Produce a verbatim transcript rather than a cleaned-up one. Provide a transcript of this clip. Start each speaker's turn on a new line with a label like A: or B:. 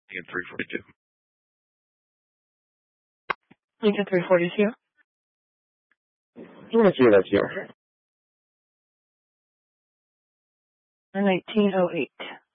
A: Lincoln three forty-two.
B: Lincoln three forty-two.
C: What year that's here?
B: nineteen oh eight.